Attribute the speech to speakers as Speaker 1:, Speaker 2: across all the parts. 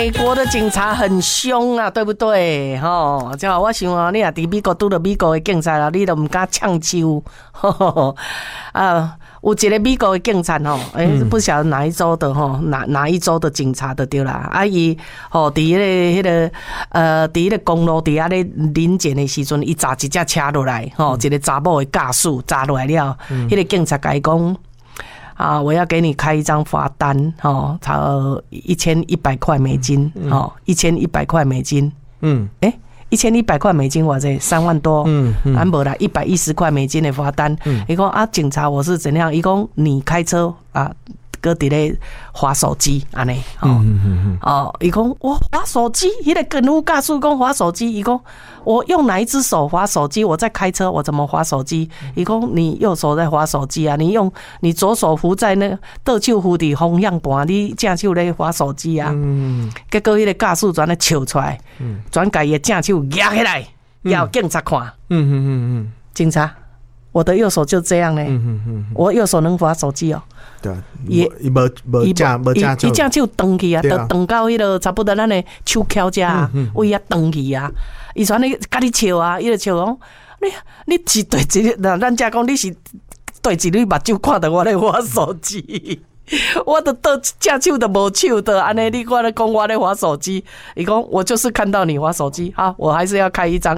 Speaker 1: 美国的警察很凶啊，对不对？吼，就我想啊，你也伫美国拄到美国的警察啦，你都唔敢呛手，啊。有一个美国的警察吼，不晓得哪一州的吼，哪一州的警察的对啦。啊，伊吼伫迄个伫迄个公路底下咧临检的时阵，伊砸一架车落来，吼，一个查某的驾驶砸落来了，迄个警察甲伊讲。啊！我要给你开一张罚单，哦，差$1100，$1100，$1100。$1100我这3万多，安无啦$110的罚单。伊讲啊，警察我是怎样？伊讲你开车啊。搁伫咧滑手机安尼，伊讲我滑手机，迄个跟路驾驶讲滑手机，伊讲我用哪一只手滑手机？我在开车，我怎么滑手机？伊讲你右手在滑手机啊，你左手扶在那个倒手扶伫方向盘，你正手咧滑手机啊。结果迄个驾驶转咧笑出来，转家伊的正手压起来，要警察看。警察。我的右手就这样嘞，我右手能滑手机哦。
Speaker 2: 对，伊正
Speaker 1: 手蹬去啊，蹬到迄个差不多咱的手翘遮啊，位啊蹬去啊。伊传你甲你笑啊，伊就笑讲你是对一日，咱遮讲你是对一日目睭看到我咧滑手机。我的正手都无手的，安尼你过来讲我在滑手机，伊讲我就是看到你滑手机，好，我还是要开一张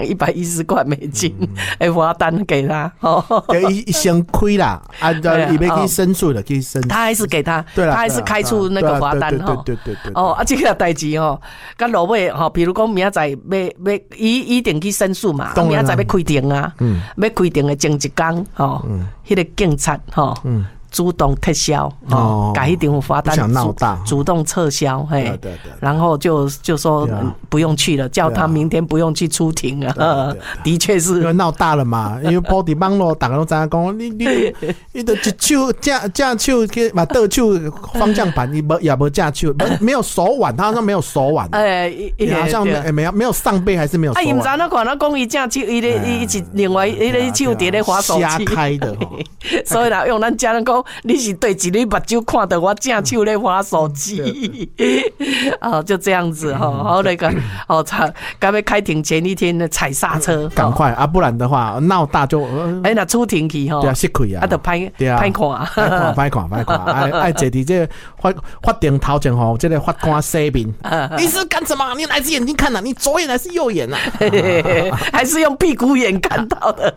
Speaker 1: $110的罚单给他。
Speaker 2: 伊先开啦，伊要去申诉的，去申诉。
Speaker 1: 他还是给他，对啦，他还是开出那个罚单哈。
Speaker 2: 对。
Speaker 1: 这个代志吼，甲落尾吼，比如讲明仔载要伊一定去申诉嘛，明仔载要开庭啊，要开庭的前一天吼，迄个警察吼。主动撤销把一张罚单主动撤销，嘿，然后就说不用去了，叫他明天不用去出庭了。的确是
Speaker 2: 因为闹大了嘛，因为跑伫网络，大家都知影讲，你的一手正手去嘛，倒手方向盘，你也无正手，没有手腕，他好像没有手腕，好像没有上背还是没有手腕。
Speaker 1: 伊唔知那看那讲伊正手，伊另外伊咧手伫咧滑手机，
Speaker 2: 瞎开的，
Speaker 1: 所以啦，用咱家人讲。你是对一日目睭看到我正手咧滑手机，就这样子好那个刚要开庭前一天的踩刹车，
Speaker 2: 赶快啊，不然的话闹大就
Speaker 1: 那出庭去
Speaker 2: 对啊，失亏啊，
Speaker 1: 就歹看，
Speaker 2: 爱坐伫这法庭头前吼，这个法官说明，你是干什么？你哪只眼睛看啊？你左眼还是右眼啊？
Speaker 1: 还是用屁股眼看到的？